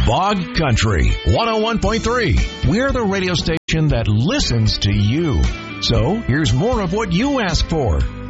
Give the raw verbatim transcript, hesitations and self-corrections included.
Bog Country one oh one point three. We're the radio station that listens to you. So here's more of what you ask for